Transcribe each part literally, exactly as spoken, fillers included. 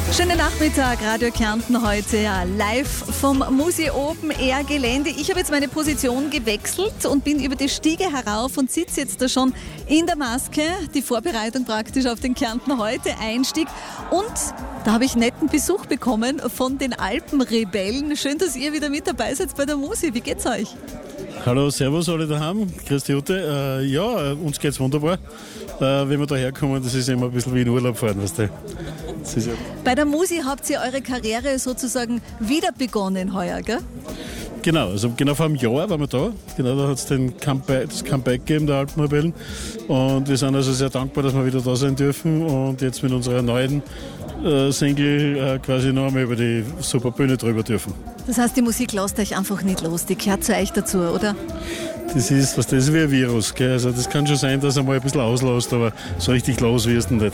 Schönen Nachmittag, Radio Kärnten heute ja live vom Musi Open Air Gelände. Ich habe jetzt meine Position gewechselt und bin über die Stiege herauf und sitze jetzt da schon in der Maske. Die Vorbereitung praktisch auf den Kärnten heute Einstieg. Und da habe ich netten Besuch bekommen von den Alpenrebellen. Schön, dass ihr wieder mit dabei seid bei der Musi. Wie geht's euch? Hallo, servus alle daheim. Grüß dich, Ute. Äh, ja, uns geht's wunderbar. Äh, wenn wir da herkommen, das ist immer ein bisschen wie in Urlaub fahren, weißt du. Das ist ja Bei der Musi habt ihr eure Karriere sozusagen wieder begonnen heuer, gell? Genau, also genau vor einem Jahr waren wir da. Genau, da hat es Comeback, das Comeback gegeben der Alpenrebellen. Und wir sind also sehr dankbar, dass wir wieder da sein dürfen und jetzt mit unserer neuen äh, Single äh, quasi noch einmal über die super Bühne drüber dürfen. Das heißt, die Musik lasst euch einfach nicht los, die gehört zu euch dazu, oder? Das ist, was das ist wie ein Virus, gell? Also das kann schon sein, dass er mal ein bisschen auslässt, aber so richtig los wirst du nicht.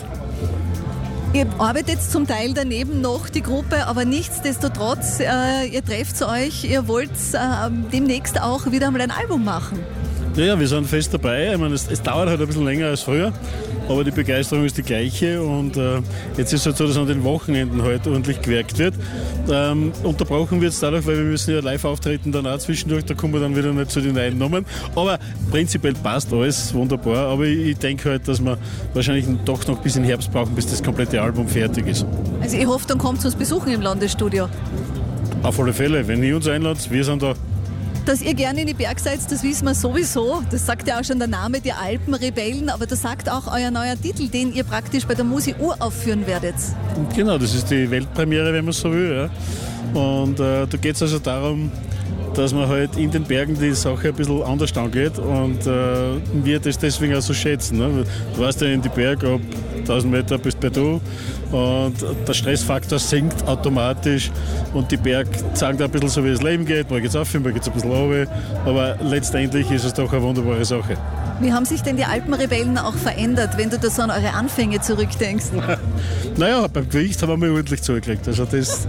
Ihr arbeitet zum Teil daneben noch, die Gruppe, aber nichtsdestotrotz, äh, ihr trefft euch, ihr wollt äh, demnächst auch wieder einmal ein Album machen. Ja, ja, wir sind fest dabei. Ich meine, es, es dauert halt ein bisschen länger als früher, aber die Begeisterung ist die gleiche und äh, jetzt ist es halt so, dass an den Wochenenden halt ordentlich gewerkt wird. Ähm, unterbrochen wird es dadurch, weil wir müssen ja live auftreten dann auch zwischendurch, da kommen wir dann wieder nicht zu den neuen Nummern. Aber prinzipiell passt alles wunderbar, aber ich, ich denke halt, dass wir wahrscheinlich doch noch bis in Herbst brauchen, bis das komplette Album fertig ist. Also ich hoffe, dann kommt es uns besuchen im Landesstudio. Auf alle Fälle, wenn ihr uns einladet, wir sind da. Dass ihr gerne in die Berg seid, das wissen wir sowieso. Das sagt ja auch schon der Name, die Alpenrebellen. Aber das sagt auch euer neuer Titel, den ihr praktisch bei der Musi uraufführen werdet. Genau, das ist die Weltpremiere, wenn man so will. Ja. Und äh, da geht es also darum, dass man halt in den Bergen die Sache ein bisschen anders angeht und äh, wir das deswegen auch so schätzen. Ne? Du weißt ja, in die Berge ab tausend Meter bist bei du und der Stressfaktor sinkt automatisch und die Berge zeigen da ein bisschen so, wie das Leben geht. Mal geht's auf, mal geht's ein bisschen runter, aber letztendlich ist es doch eine wunderbare Sache. Wie haben sich denn die Alpenrebellen auch verändert, wenn du da so an eure Anfänge zurückdenkst? Naja, beim Gewicht haben wir ordentlich zugekriegt. Also das,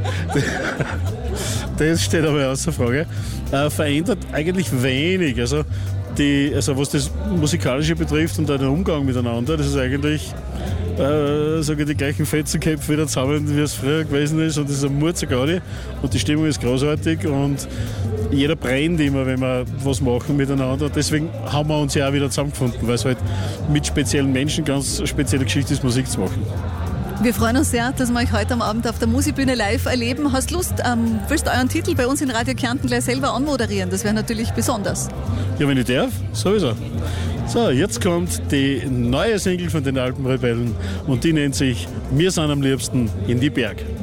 das steht aber außer Frage. Äh, verändert eigentlich wenig. Also, die, also was das Musikalische betrifft und auch den Umgang miteinander, das ist eigentlich äh, sage die gleichen Fetzenköpfe wieder zusammen, wie es früher gewesen ist. Und das ist ein Murzer-Gaudi und die Stimmung ist großartig und jeder brennt immer, wenn wir was machen miteinander. Deswegen haben wir uns ja auch wieder zusammengefunden, weil es halt mit speziellen Menschen ganz spezielle Geschichte ist, Musik zu machen. Wir freuen uns sehr, dass wir euch heute am Abend auf der Musikbühne live erleben. Hast Lust, ähm, willst du euren Titel bei uns in Radio Kärnten gleich selber anmoderieren? Das wäre natürlich besonders. Ja, wenn ich darf, sowieso. So, jetzt kommt die neue Single von den Alpenrebellen und die nennt sich Wir sind am liebsten in die Berg.